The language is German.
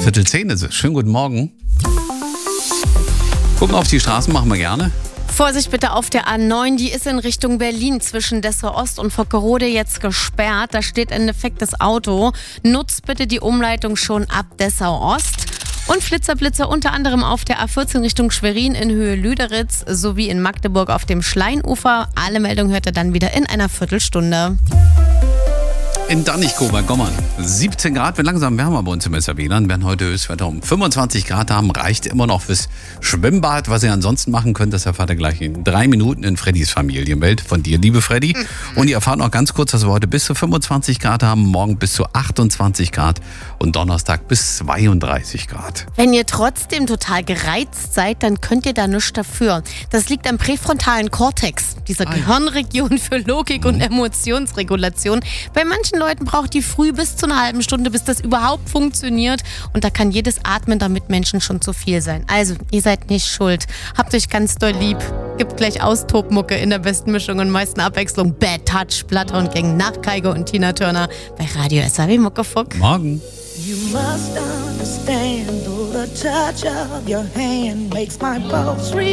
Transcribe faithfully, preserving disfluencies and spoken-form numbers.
Viertel zehn ist es. Schönen guten Morgen. Gucken auf die Straßen machen wir gerne. Vorsicht bitte auf der A neun, die ist in Richtung Berlin zwischen Dessau Ost und Vockerode jetzt gesperrt. Da steht ein defektes Auto. Nutzt bitte die Umleitung schon ab Dessau Ost. Und Flitzer-Blitzer unter anderem auf der A vierzehn Richtung Schwerin in Höhe Lüderitz sowie in Magdeburg auf dem Schleinufer. Alle Meldungen hört ihr dann wieder in einer Viertelstunde. In Danichkow bei Gommern. siebzehn Grad, wird langsam wärmer bei uns im S R W. Dann werden heute Höchstwerte um fünfundzwanzig Grad haben. Reicht immer noch fürs Schwimmbad. Was ihr ansonsten machen könnt, das erfahrt ihr gleich in drei Minuten in Freddys Familienwelt. Von dir, liebe Freddy. Und ihr erfahrt noch ganz kurz, dass wir heute bis zu fünfundzwanzig Grad haben. Morgen bis zu achtundzwanzig Grad. Und Donnerstag bis zweiunddreißig Grad. Wenn ihr trotzdem total gereizt seid, dann könnt ihr da nichts dafür. Das liegt am präfrontalen Kortex, dieser Ah, ja. Gehirnregion für Logik und Emotionsregulation. Bei manchen Leuten braucht die früh bis zu einer halben Stunde, bis das überhaupt funktioniert. Und da kann jedes Atmen der Mitmenschen schon zu viel sein. Also, ihr seid nicht schuld. Habt euch ganz doll lieb. Gibt gleich Austobmucke in der besten Mischung und meisten Abwechslung. Bad Touch, Bloodhound Gang, Nachgeige und Tina Turner bei Radio S R W Muckefuck. Morgen. You must understand, though the touch of your hand makes my pulse real.